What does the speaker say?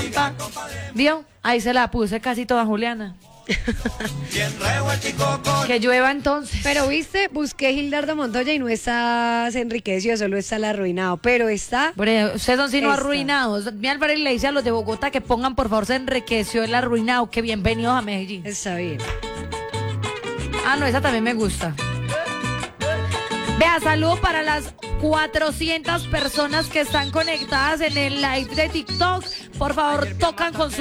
¿Vio? Ahí se la puse casi toda Juliana. Que llueva entonces. Pero viste, busqué Gildardo Montoya y no está Se Enriqueció, solo está El Arruinado. Pero está. Ustedes son sino Esta. arruinados. Mi Álvarez le dice a los de Bogotá que pongan por favor Se Enriqueció el Arruinado. Que bienvenidos a Medellín. Está bien. Ah, no, esa también me gusta. Vea, saludo para las 400 personas que están conectadas en el live de TikTok. Por favor, tocan con su